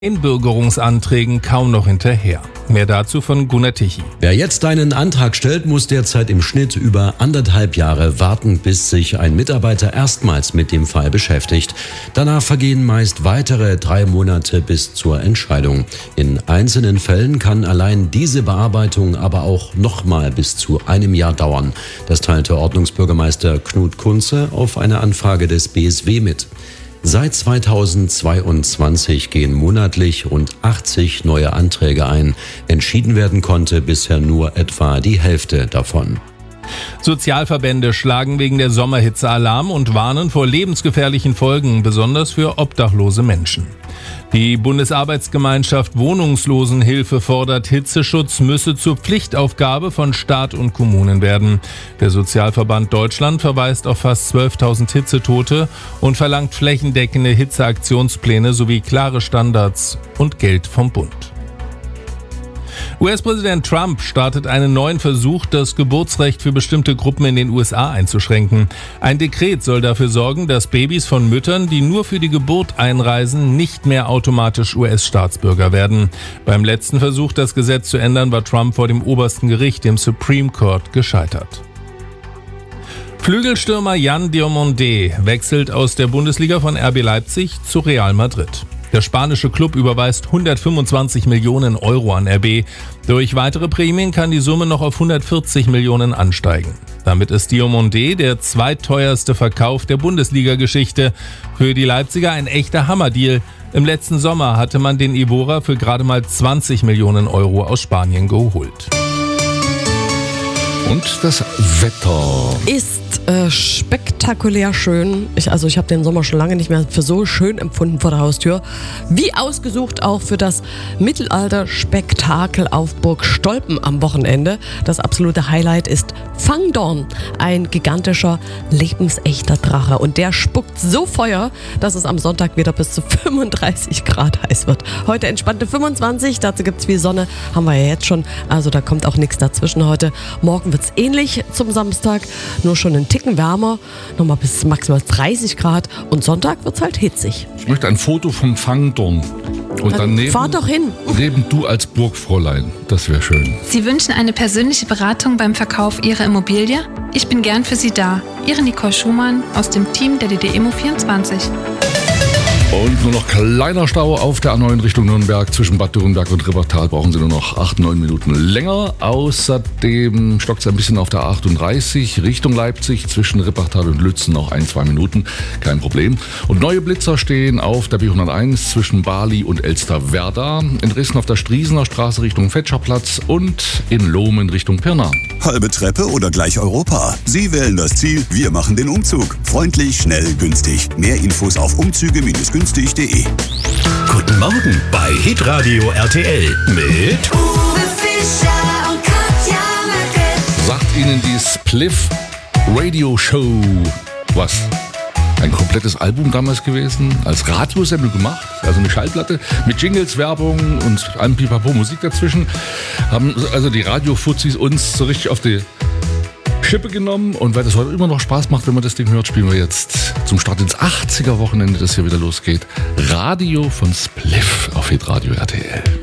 Einbürgerungsanträgen kaum noch hinterher. Mehr dazu von Gunnar Tichy. Wer jetzt einen Antrag stellt, muss derzeit im Schnitt über 1,5 Jahre warten, bis sich ein Mitarbeiter erstmals mit dem Fall beschäftigt. Danach vergehen meist weitere 3 Monate bis zur Entscheidung. In einzelnen Fällen kann allein diese Bearbeitung aber auch nochmal bis zu 1 Jahr dauern. Das teilte Ordnungsbürgermeister Knut Kunze auf eine Anfrage des BSW mit. Seit 2022 gehen monatlich rund 80 neue Anträge ein. Entschieden werden konnte bisher nur etwa die Hälfte davon. Sozialverbände schlagen wegen der Sommerhitze Alarm und warnen vor lebensgefährlichen Folgen, besonders für obdachlose Menschen. Die Bundesarbeitsgemeinschaft Wohnungslosenhilfe fordert, Hitzeschutz müsse zur Pflichtaufgabe von Staat und Kommunen werden. Der Sozialverband Deutschland verweist auf fast 12.000 Hitzetote und verlangt flächendeckende Hitzeaktionspläne sowie klare Standards und Geld vom Bund. US-Präsident Trump startet einen neuen Versuch, das Geburtsrecht für bestimmte Gruppen in den USA einzuschränken. Ein Dekret soll dafür sorgen, dass Babys von Müttern, die nur für die Geburt einreisen, nicht mehr automatisch US-Staatsbürger werden. Beim letzten Versuch, das Gesetz zu ändern, war Trump vor dem obersten Gericht, dem Supreme Court, gescheitert. Flügelstürmer Yann Diomandé wechselt aus der Bundesliga von RB Leipzig zu Real Madrid. Der spanische Klub überweist 125 Millionen Euro an RB. Durch weitere Prämien kann die Summe noch auf 140 Millionen ansteigen. Damit ist Diomandé der zweitteuerste Verkauf der Bundesliga-Geschichte. Für die Leipziger ein echter Hammerdeal. Im letzten Sommer hatte man den Ivora für gerade mal 20 Millionen Euro aus Spanien geholt. Und das Wetter ist spektakulär schön. Ich habe den Sommer schon lange nicht mehr für so schön empfunden vor der Haustür. Wie ausgesucht auch für das Mittelalter-Spektakel auf Burg Stolpen am Wochenende. Das absolute Highlight ist Fangdorn, ein gigantischer, lebensechter Drache. Und der spuckt so Feuer, dass es am Sonntag wieder bis zu 35 Grad heiß wird. Heute entspannte 25, dazu gibt es viel Sonne, haben wir ja jetzt schon. Also da kommt auch nichts dazwischen heute. Morgen wird es ähnlich zum Samstag, nur schon einen Ticken wärmer, nochmal bis maximal 30 Grad und Sonntag wird es halt hitzig. Ich möchte ein Foto vom Fangdorn. Und dann fahr doch hin. Neben du als Burgfräulein. Das wäre schön. Sie wünschen eine persönliche Beratung beim Verkauf Ihrer Immobilie? Ich bin gern für Sie da. Ihre Nicole Schumann aus dem Team der DDEMO24. Und nur noch kleiner Stau auf der A9 Richtung Nürnberg. Zwischen Bad Dürrenberg und Rippertal brauchen Sie nur noch 8-9 Minuten länger. Außerdem stockt es ein bisschen auf der A38 Richtung Leipzig. Zwischen Rippertal und Lützen noch 1-2 Minuten. Kein Problem. Und neue Blitzer stehen auf der B101 zwischen Bali und Elsterwerda. In Dresden auf der Striesener Straße Richtung Fetscherplatz und in Lohmen Richtung Pirna. Halbe Treppe oder gleich Europa? Sie wählen das Ziel, wir machen den Umzug. Freundlich, schnell, günstig. Mehr Infos auf umzüge-günstig.de. Guten Morgen bei Hitradio RTL mit Uwe Fischer und Katja Merkel. Sagt Ihnen die Spliff Radio Show was? Ein komplettes Album damals gewesen, als Radiosendung gemacht, also eine Schallplatte mit Jingles, Werbung und allem Pipapo Musik dazwischen. Haben also die Radiofuzis uns so richtig auf die Schippe genommen und weil das heute immer noch Spaß macht, wenn man das Ding hört, spielen wir jetzt zum Start ins 80er-Wochenende, das hier wieder losgeht, Radio von Spliff auf Hitradio RTL.